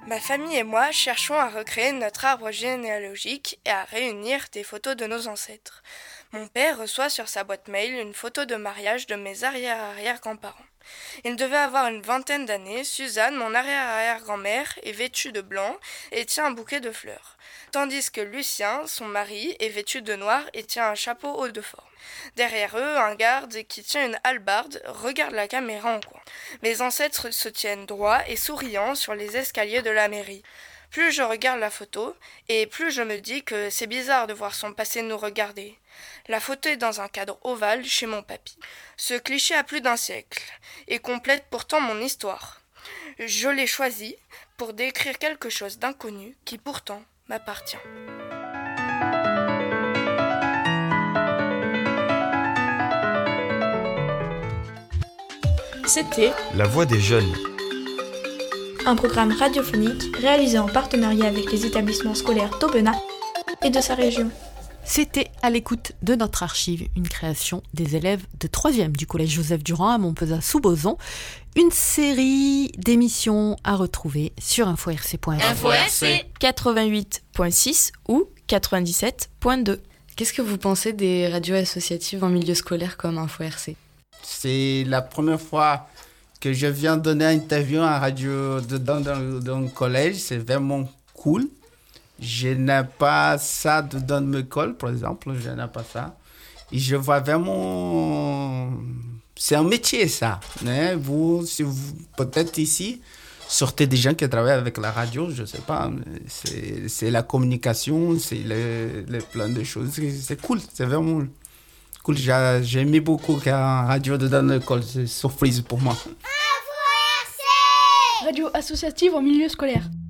Ma famille et moi cherchons à recréer notre arbre généalogique et à réunir des photos de nos ancêtres. Mon père reçoit sur sa boîte mail une photo de mariage de mes arrière-arrière-grands-parents. Il devait avoir une vingtaine d'années. Suzanne, mon arrière-arrière-grand-mère, est vêtue de blanc et tient un bouquet de fleurs, tandis que Lucien, son mari, est vêtu de noir et tient un chapeau haut de forme. Derrière eux, un garde qui tient une hallebarde regarde la caméra en coin. Mes ancêtres se tiennent droits et souriants sur les escaliers de la mairie. Plus je regarde la photo, et plus je me dis que c'est bizarre de voir son passé nous regarder. La photo est dans un cadre ovale chez mon papy. Ce cliché a plus d'un siècle, et complète pourtant mon histoire. Je l'ai choisi pour décrire quelque chose d'inconnu qui pourtant m'appartient. C'était La Voix des Jeunes, un programme radiophonique réalisé en partenariat avec les établissements scolaires d'Aubenas et de sa région. C'était À l'écoute de notre archive, une création des élèves de 3e du collège Joseph Durand à Montpezat-sous-Bozon. Une série d'émissions à retrouver sur info-rc.fr. Info-RC 88.6 ou 97.2. Qu'est-ce que vous pensez des radios associatives en milieu scolaire comme Info-RC ? C'est la première fois que je viens donner une interview à radio dans le collège. C'est vraiment cool. Je n'ai pas ça dans mon école, par exemple. Je n'ai pas ça. Et je vois vraiment... C'est un métier, ça. Hein? Si vous, peut-être ici, sortez des gens qui travaillent avec la radio, je ne sais pas. C'est la communication, c'est les plein de choses. C'est cool, c'est vraiment cool. J'ai aimé beaucoup qu'un radio dans l'école. C'est une surprise pour moi. Radio associative en milieu scolaire.